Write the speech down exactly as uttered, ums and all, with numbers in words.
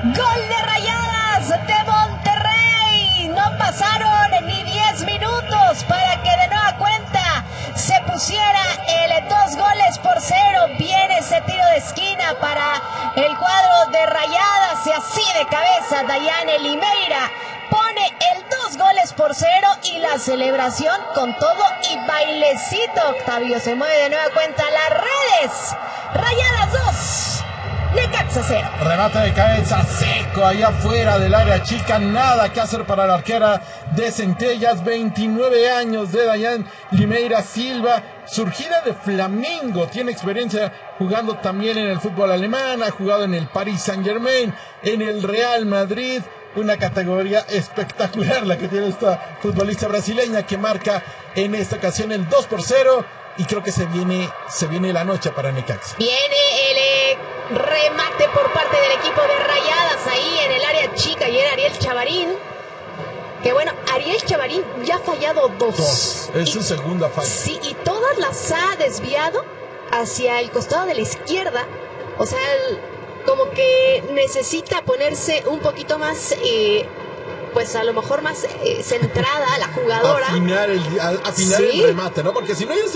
Gol de Rayadas de Monterrey. No pasaron ni diez minutos para que de nueva cuenta se pusiera el dos goles por cero. Viene ese tiro de esquina para el cuadro de Rayadas y así de cabeza Dayane Limeira pone el dos goles por cero y la celebración con todo y bailecito. Octavio se mueve de nueva cuenta a las redes. Rayadas dos, Necaxa cero. Remate de cabeza seco allá afuera del área chica. Nada que hacer para la arquera de Centellas. veintinueve años de Dayane Limeira Silva. Surgida de Flamengo. Tiene experiencia jugando también en el fútbol alemán. Ha jugado en el Paris Saint-Germain, en el Real Madrid. Una categoría espectacular la que tiene esta futbolista brasileña que marca en esta ocasión el dos por cero. Y creo que se viene, se viene la noche para Necaxa. Viene el eh, remate por parte del equipo de Rayadas ahí en el área chica y era Ariel Chavarín. Que bueno, Ariel Chavarín ya ha fallado dos. Dos. Es y, su segunda falla. Sí, y todas las ha desviado hacia el costado de la izquierda. O sea, el, como que necesita ponerse un poquito más... Eh, pues a lo mejor más eh, centrada la jugadora. Afinar el, afinar sí. el remate, ¿no? Porque si no...